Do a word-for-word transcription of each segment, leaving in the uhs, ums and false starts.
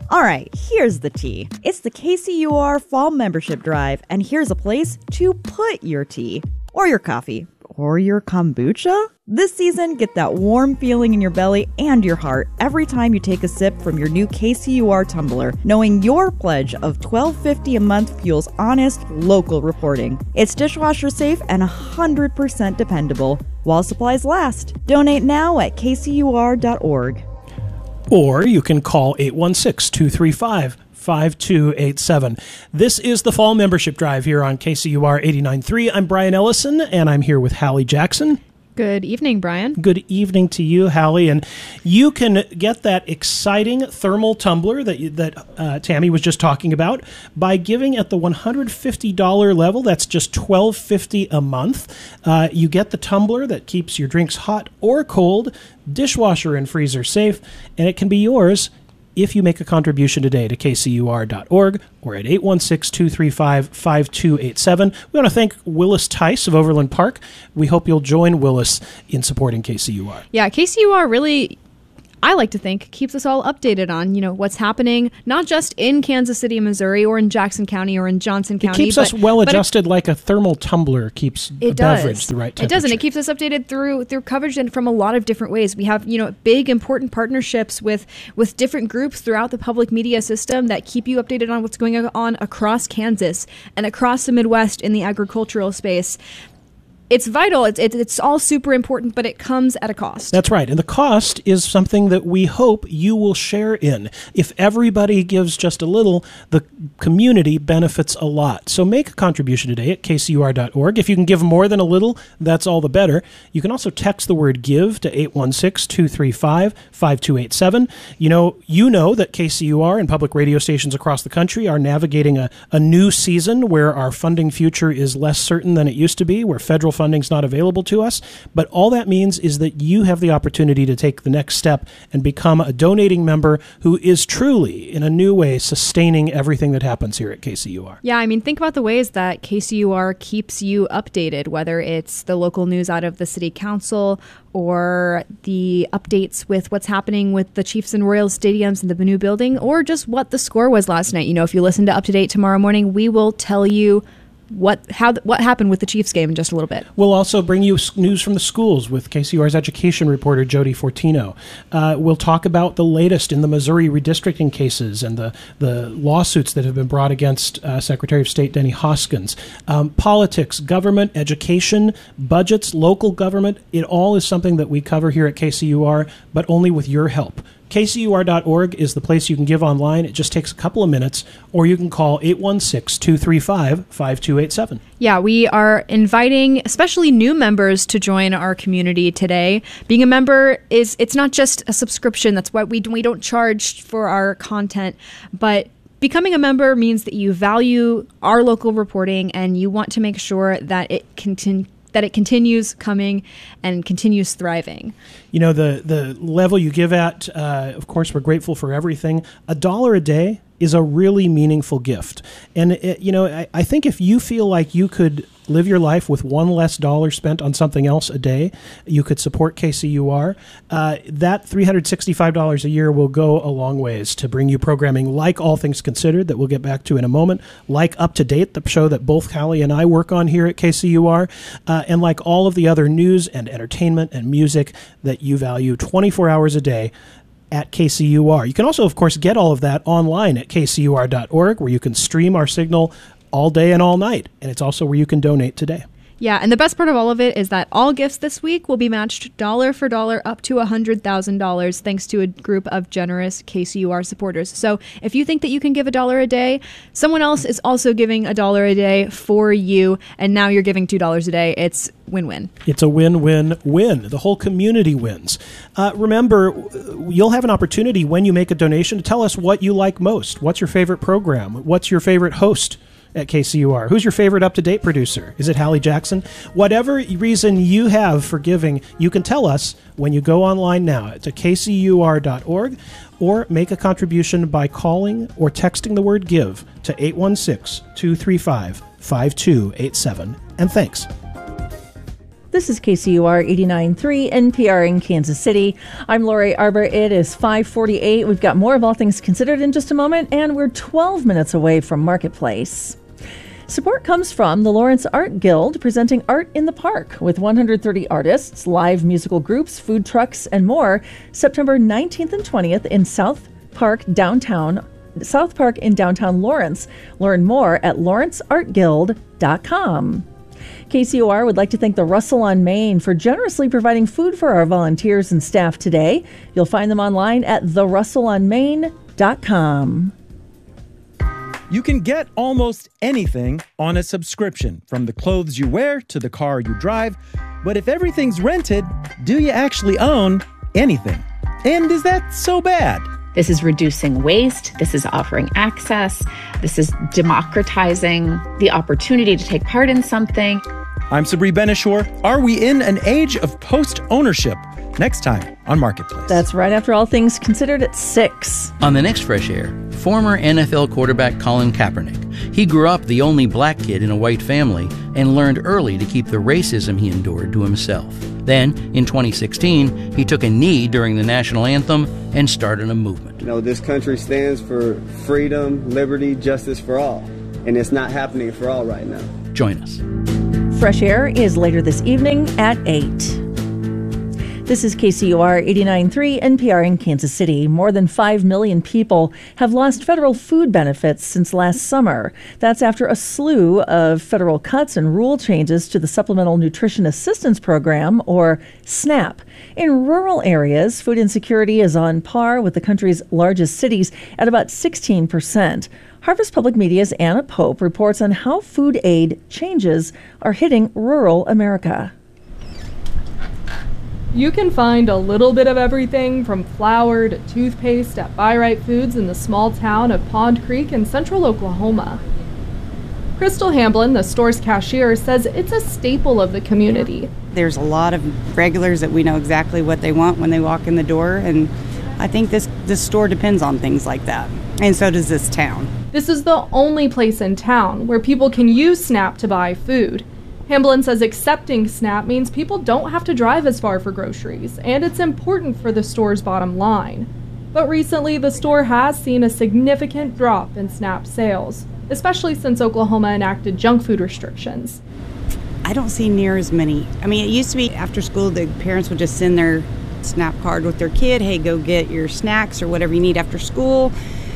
All right, here's the tea. It's the K C U R Fall Membership Drive, and here's a place to put your tea, or your coffee, or your kombucha. This season, get that warm feeling in your belly and your heart every time you take a sip from your new K C U R tumbler, knowing your pledge of twelve fifty a month fuels honest, local reporting. It's dishwasher safe and one hundred percent dependable, while supplies last. Donate now at k c u r dot org. Or you can call eight one six, two three five, five two eight seven. This is the Fall Membership Drive here on K C U R eighty-nine point three. I'm Brian Ellison, and I'm here with Hallie Jackson. Good evening, Brian. Good evening to you, Hallie. And you can get that exciting thermal tumbler that you, that uh, Tammy was just talking about by giving at the one hundred fifty dollars level. That's just twelve fifty a month. Uh, you get the tumbler that keeps your drinks hot or cold, dishwasher and freezer safe, and it can be yours if you make a contribution today to k c u r dot org or at eight one six, two three five, five two eight seven. We want to thank Willis Tice of Overland Park. We hope you'll join Willis in supporting K C U R. Yeah, K C U R really, I like to think, keeps us all updated on, you know, what's happening, not just in Kansas City, Missouri, or in Jackson County, or in Johnson County. It keeps but, us well it, adjusted like a thermal tumbler keeps it a does. beverage the right temperature. It does, and it keeps us updated through through coverage and from a lot of different ways. We have, you know, big, important partnerships with, with different groups throughout the public media system that keep you updated on what's going on across Kansas and across the Midwest in the agricultural space. It's vital. It's, it's it's all super important, but it comes at a cost. That's right. And the cost is something that we hope you will share in. If everybody gives just a little, the community benefits a lot. So make a contribution today at k c u r dot org. If you can give more than a little, that's all the better. You can also text the word GIVE to eight one six, two three five, five two eight seven. You know, you know that K C U R and public radio stations across the country are navigating a, a new season where our funding future is less certain than it used to be, where federal funding's not available to us, but all that means is that you have the opportunity to take the next step and become a donating member who is truly, in a new way, sustaining everything that happens here at K C U R. Yeah, I mean, think about the ways that K C U R keeps you updated, whether it's the local news out of the city council or the updates with what's happening with the Chiefs and Royals stadiums and the new building, or just what the score was last night. You know, if you listen to Up to Date tomorrow morning, we will tell you what how what happened with the Chiefs game in just a little bit. We'll also bring you news from the schools with K C U R's education reporter Jody Fortino. Uh, we'll talk about the latest in the Missouri redistricting cases and the, the lawsuits that have been brought against uh, Secretary of State Denny Hoskins. Um, politics, government, education, budgets, local government, it all is something that we cover here at K C U R, but only with your help. k c u r dot org is the place you can give online. It just takes a couple of minutes, or you can call eight one six, two three five, five two eight seven. Yeah, we are inviting especially new members to join our community today. Being a member is, it's not just a subscription. That's why we, we don't charge for our content, but becoming a member means that you value our local reporting and you want to make sure that it continues that it continues coming and continues thriving. You know, the, the level you give at, uh, of course, we're grateful for everything. A dollar a day is a really meaningful gift. And, it, you know, I, I think if you feel like you could live your life with one less dollar spent on something else a day, you could support K C U R. Uh, that three hundred sixty-five dollars a year will go a long ways to bring you programming like All Things Considered that we'll get back to in a moment, like Up to Date, the show that both Hallie and I work on here at K C U R, uh, and like all of the other news and entertainment and music that you value twenty-four hours a day at K C U R. You can also, of course, get all of that online at k c u r dot org, where you can stream our signal all day and all night. And it's also where you can donate today. Yeah, and the best part of all of it is that all gifts this week will be matched dollar for dollar up to one hundred thousand dollars thanks to a group of generous K C U R supporters. So if you think that you can give a dollar a day, someone else is also giving a dollar a day for you, and now you're giving two dollars a day. It's win-win. It's a win-win-win. The whole community wins. Uh, remember, you'll have an opportunity when you make a donation to tell us what you like most. What's your favorite program? What's your favorite host at K C U R? Who's your favorite up-to-date producer? Is it Hallie Jackson? Whatever reason you have for giving, you can tell us when you go online now to k c u r dot org, or make a contribution by calling or texting the word GIVE to eight one six, two three five, five two eight seven. And thanks. This is K C U R eighty-nine point three N P R in Kansas City. I'm Lori Arbor. It is five forty-eight. We've got more of All Things Considered in just a moment, and we're twelve minutes away from Marketplace. Support comes from the Lawrence Art Guild, presenting Art in the Park with one hundred thirty artists, live musical groups, food trucks, and more, September nineteenth and twentieth in South Park, downtown, South Park in downtown Lawrence. Learn more at lawrence art guild dot com. K C O R would like to thank the Russell on Main for generously providing food for our volunteers and staff today. You'll find them online at the russell on main dot com. You can get almost anything on a subscription, from the clothes you wear to the car you drive. But if everything's rented, do you actually own anything? And is that so bad? This is reducing waste. This is offering access. This is democratizing the opportunity to take part in something. I'm Sabri Benishore. Are we in an age of post-ownership? Next time on Marketplace. That's right after All Things Considered at six. On the next Fresh Air, former N F L quarterback Colin Kaepernick. He grew up the only black kid in a white family and learned early to keep the racism he endured to himself. Then, in twenty sixteen, he took a knee during the national anthem and started a movement. You know, this country stands for freedom, liberty, justice for all. And it's not happening for all right now. Join us. Fresh Air is later this evening at eight. This is K C U R eighty-nine point three N P R in Kansas City. More than five million people have lost federal food benefits since last summer. That's after a slew of federal cuts and rule changes to the Supplemental Nutrition Assistance Program, or SNAP. In rural areas, food insecurity is on par with the country's largest cities at about sixteen percent. Harvest Public Media's Anna Pope reports on how food aid changes are hitting rural America. You can find a little bit of everything from flour to toothpaste at Buy Right Foods in the small town of Pond Creek in central Oklahoma. Crystal Hamblin, the store's cashier, says it's a staple of the community. There's a lot of regulars that we know exactly what they want when they walk in the door, and I think this, this store depends on things like that, and so does this town. This is the only place in town where people can use SNAP to buy food. Hamblin says accepting SNAP means people don't have to drive as far for groceries, and it's important for the store's bottom line. But recently, the store has seen a significant drop in SNAP sales, especially since Oklahoma enacted junk food restrictions. I don't see near as many. I mean, it used to be after school, the parents would just send their SNAP card with their kid, hey, go get your snacks or whatever you need after school,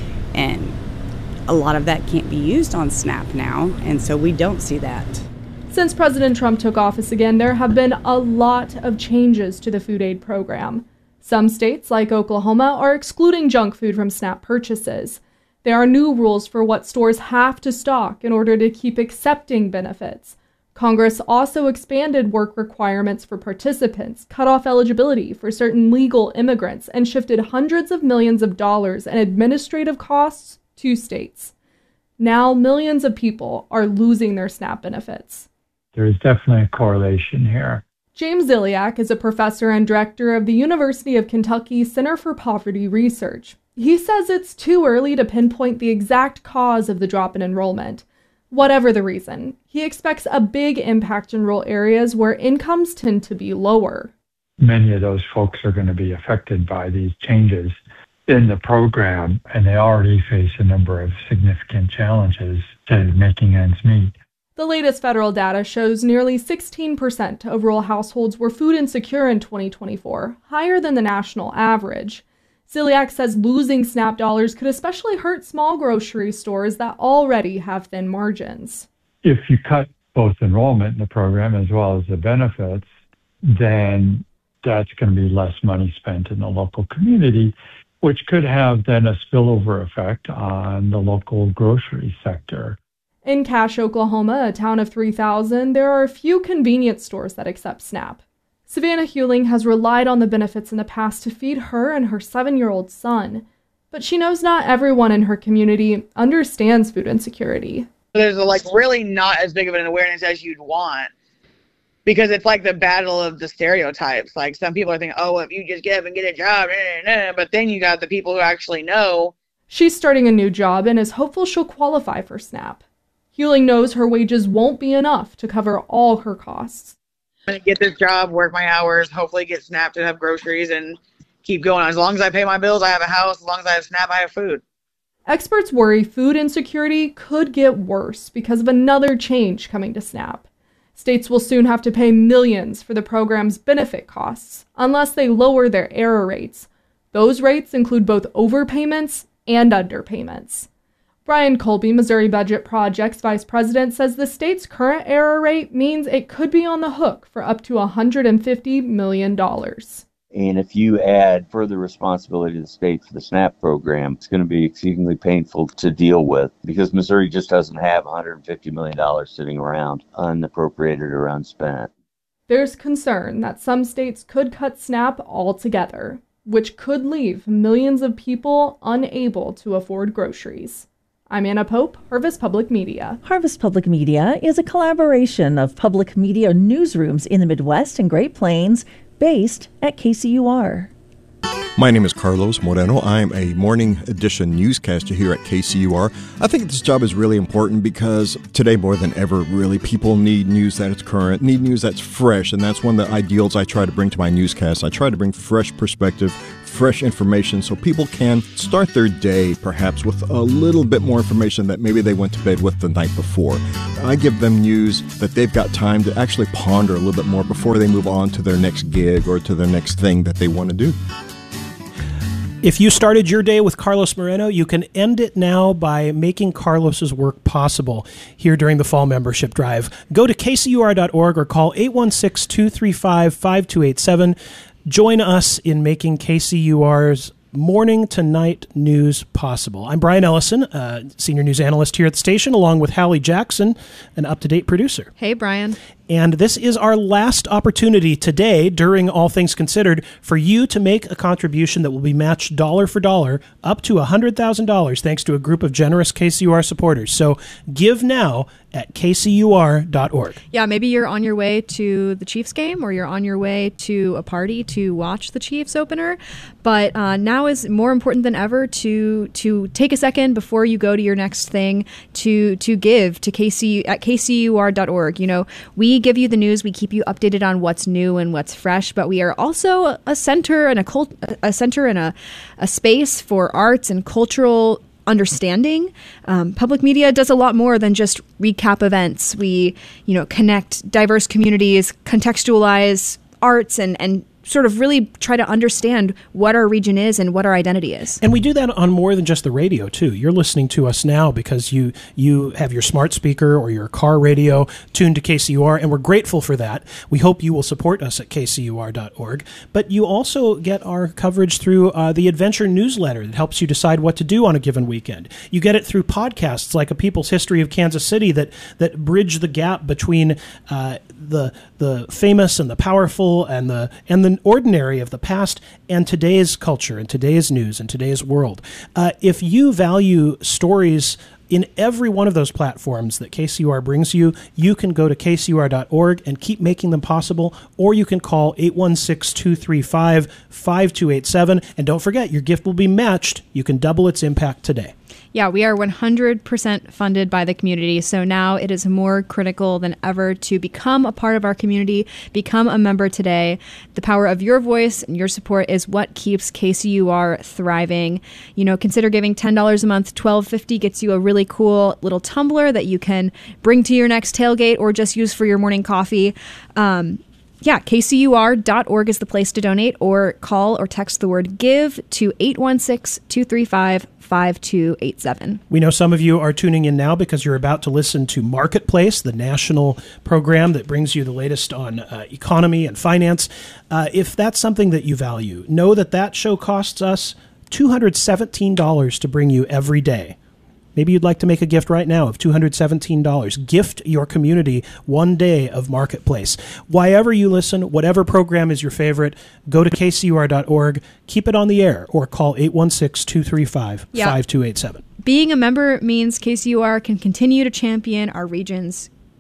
and a lot of that can't be used on SNAP now, and so we don't see that. Since President Trump took office again, there have been a lot of changes to the food aid program. Some states, like Oklahoma, are excluding junk food from SNAP purchases. There are new rules for what stores have to stock in order to keep accepting benefits. Congress also expanded work requirements for participants, cut off eligibility for certain legal immigrants, and shifted hundreds of millions of dollars in administrative costs to states. Now, millions of people are losing their SNAP benefits. There's definitely a correlation here. James Ziliak is a professor and director of the University of Kentucky Center for Poverty Research. He says it's too early to pinpoint the exact cause of the drop in enrollment. Whatever the reason, he expects a big impact in rural areas where incomes tend to be lower. Many of those folks are going to be affected by these changes in the program, and they already face a number of significant challenges to making ends meet. The latest federal data shows nearly sixteen percent of rural households were food insecure in twenty twenty-four, higher than the national average. Ziliak says losing SNAP dollars could especially hurt small grocery stores that already have thin margins. If you cut both enrollment in the program as well as the benefits, then that's going to be less money spent in the local community, which could have then a spillover effect on the local grocery sector. In Cache, Oklahoma, a town of three thousand, there are a few convenience stores that accept SNAP. Savannah Hewling has relied on the benefits in the past to feed her and her seven-year-old son, but she knows not everyone in her community understands food insecurity. There's a, like really not as big of an awareness as you'd want, because it's like the battle of the stereotypes. Like some people are thinking, oh, if you just get up and get a job, nah, nah, nah. But then you got the people who actually know. She's starting a new job and is hopeful she'll qualify for SNAP. Hewling knows her wages won't be enough to cover all her costs. going to get this job, work my hours, hopefully get SNAP to have groceries, and keep going. As long as I pay my bills, I have a house. As long as I have SNAP, I have food. Experts worry food insecurity could get worse because of another change coming to SNAP. States will soon have to pay millions for the program's benefit costs unless they lower their error rates. Those rates include both overpayments and underpayments. Brian Colby, Missouri Budget Project's vice president, says the state's current error rate means it could be on the hook for up to one hundred fifty million dollars. And if you add further responsibility to the state for the SNAP program, it's going to be exceedingly painful to deal with because Missouri just doesn't have one hundred fifty million dollars sitting around unappropriated or unspent. There's concern that some states could cut SNAP altogether, which could leave millions of people unable to afford groceries. I'm Anna Pope, Harvest Public Media. Harvest Public Media is a collaboration of public media newsrooms in the Midwest and Great Plains, based at K C U R. My name is Carlos Moreno. I'm a morning edition newscaster here at K C U R. I think this job is really important because today more than ever, really, people need news that is current, need news that's fresh, and that's one of the ideals I try to bring to my newscast. I try to bring fresh perspective, fresh information so people can start their day perhaps with a little bit more information that maybe they went to bed with the night before. I give them news that they've got time to actually ponder a little bit more before they move on to their next gig or to their next thing that they want to do. If you started your day with Carlos Moreno, you can end it now by making Carlos's work possible here during the fall membership drive. Go to K C U R dot org or call eight one six, two three five, five two eight seven. Join us in making K C U R's morning to night news possible. I'm Brian Ellison, uh, senior news analyst here at the station, along with Hallie Jackson, an up-to-date producer. Hey, Brian. And this is our last opportunity today during All Things Considered for you to make a contribution that will be matched dollar for dollar up to one hundred thousand dollars thanks to a group of generous K C U R supporters. So give now at K C U R dot org. Yeah, maybe you're on your way to the Chiefs game or you're on your way to a party to watch the Chiefs opener. But uh, now is more important than ever to to take a second before you go to your next thing to to give to K C at K C U R dot org. You know, we give you the news, we keep you updated on what's new and what's fresh, but we are also a center and a cult, a center and a, a space for arts and cultural understanding. Um, public media does a lot more than just recap events. We, you know, connect diverse communities, contextualize arts, and and sort of really try to understand what our region is and what our identity is. And we do that on more than just the radio, too. You're listening to us now because you you have your smart speaker or your car radio tuned to K C U R, and we're grateful for that. We hope you will support us at K C U R dot org. But you also get our coverage through uh, the Adventure newsletter that helps you decide what to do on a given weekend. You get it through podcasts like A People's History of Kansas City that that bridge the gap between uh, the the famous and the powerful and the and the ordinary of the past and today's culture and today's news and today's world. Uh, if you value stories in every one of those platforms that K C U R brings you, you can go to K C U R dot org and keep making them possible, or you can call eight one six, two three five, five two eight seven. And don't forget, your gift will be matched. You can double its impact today. Yeah, we are one hundred percent funded by the community, so now it is more critical than ever to become a part of our community, become a member today. The power of your voice and your support is what keeps K C U R thriving. You know, consider giving ten dollars a month. twelve fifty gets you a really cool little tumbler that you can bring to your next tailgate or just use for your morning coffee. Um, Yeah, K C U R dot org is the place to donate, or call or text the word GIVE to eight one six, two three five, five two eight seven. We know some of you are tuning in now because you're about to listen to Marketplace, the national program that brings you the latest on uh, economy and finance. Uh, if that's something that you value, know that that show costs us two hundred seventeen dollars to bring you every day. Maybe you'd like to make a gift right now of two hundred seventeen dollars. Gift your community one day of Marketplace. Wherever you listen, whatever program is your favorite, go to K C U R dot org, keep it on the air, or call eight one six, two three five, five two eight seven. Being a member means K C U R can continue to champion our region's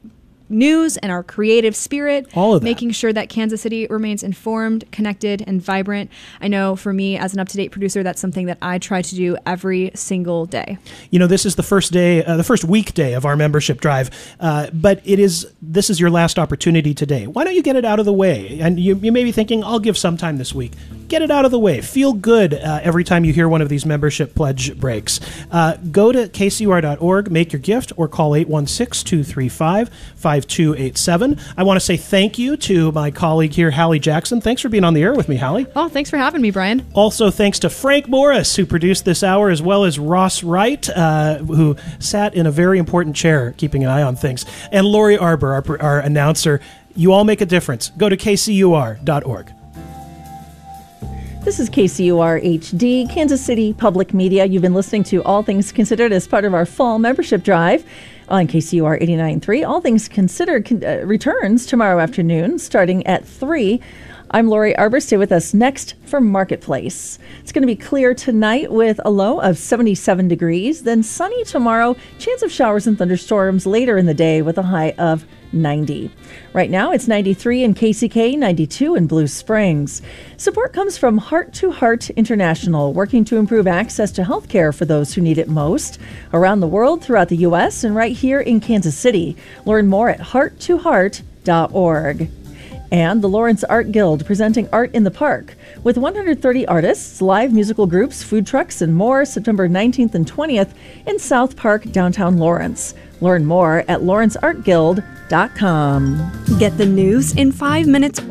news and our creative spirit. All of that. Making sure that Kansas City remains informed, connected, and vibrant. I know for me as an up-to-date producer, that's something that I try to do every single day. You know, this is the first day, uh, the first weekday of our membership drive, uh, but it is this is your last opportunity today. Why don't you get it out of the way? And you, you may be thinking, I'll give some time this week. Get it out of the way. Feel good uh, every time you hear one of these membership pledge breaks. Uh, go to K C U R dot org, make your gift, or call eight one six, two three five, five two eight seven. I want to say thank you to my colleague here, Hallie Jackson. Thanks for being on the air with me, Hallie. Oh, thanks for having me, Brian. Also, thanks to Frank Morris, who produced this hour, as well as Ross Wright, uh, who sat in a very important chair, keeping an eye on things, and Lori Arbor, our, our announcer. You all make a difference. Go to K C U R dot org. This is K C U R H D, Kansas City Public Media. You've been listening to All Things Considered as part of our fall membership drive on K C U R eighty-nine point three. All Things Considered con- uh, returns tomorrow afternoon starting at three. I'm Lori Arbor. Stay with us next for Marketplace. It's going to be clear tonight with a low of seventy-seven degrees, then sunny tomorrow. Chance of showers and thunderstorms later in the day with a high of ninety. Right now it's ninety-three in K C K, ninety-two in Blue Springs. Support comes from Heart to Heart International, working to improve access to health care for those who need it most around the world, throughout the U S, and right here in Kansas City. Learn more at heart to heart dot org. And the Lawrence Art Guild, presenting Art in the Park. With one hundred thirty artists, live musical groups, food trucks, and more, September nineteenth and twentieth in South Park, downtown Lawrence. Learn more at lawrence art guild dot com. Get the news in five minutes